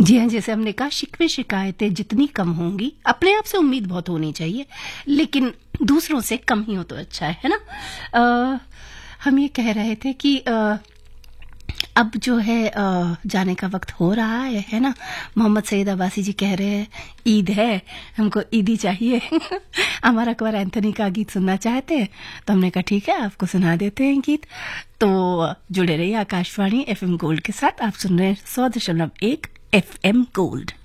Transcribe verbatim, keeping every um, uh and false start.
जी हाँ, जैसे हमने कहा शिकवे शिकायतें जितनी कम होंगी, अपने आप से उम्मीद बहुत होनी चाहिए, लेकिन दूसरों से कम ही हो तो अच्छा है, है ना? अ, हम ये कह रहे थे कि अ, अब जो है अ, जाने का वक्त हो रहा है, है ना? मोहम्मद सईद अब्बासी जी कह रहे हैं ईद है, हमको ईदी चाहिए। अमर अकबर एंथनी का गीत सुनना चाहते हैं, तो हमने कहा ठीक है, आपको सुना देते हैं गीत। तो जुड़े रहिए आकाशवाणी एफएम गोल्ड के साथ। आप सुन रहे हैं सौ दशमलव एक एफएम गोल्ड।